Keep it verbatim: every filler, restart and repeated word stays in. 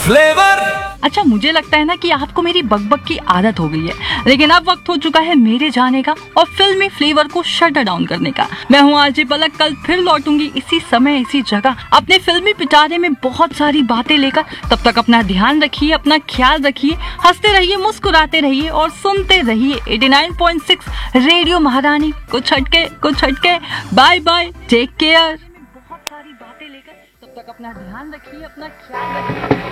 Flavour. अच्छा, मुझे लगता है ना कि आपको मेरी बकबक की आदत हो गई है, लेकिन अब वक्त हो चुका है मेरे जाने का और फिल्मी फ्लेवर को शटर डाउन करने का। मैं हूँ आरजे पलक, कल फिर लौटूंगी इसी समय इसी जगह अपने फिल्मी पिटारे में बहुत सारी बातें लेकर। तब तक अपना ध्यान रखिए, अपना ख्याल रखिए, हंसते रहिए, मुस्कुराते रहिए और सुनते रहिए eighty nine point six radio महारानी। कुछ हटके कुछ हटके। Bye bye, take care. बहुत सारी बातें लेकर, तब तक अपना ध्यान रखिए, अपना ख्याल रखिए।